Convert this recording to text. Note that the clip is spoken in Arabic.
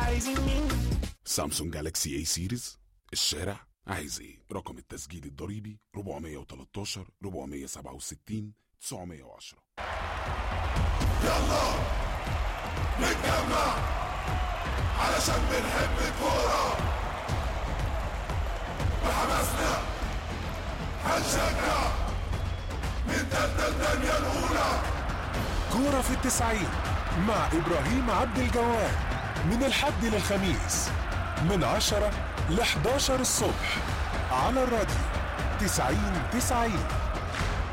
عايزين مين؟ سامسونج جالاكسي اي سيريز. الشارع عايز ايه؟ رقم التسجيل الضريبي 413 467 910. يلا نتجمع علشان بنحب الكورة، بحماسنا هنشجع من تالتة الدنيا الأولى. كورة في 90 مع إبراهيم عبد الجواد، من الحد للخميس من 10 ل 11 الصبح على الراديو 90.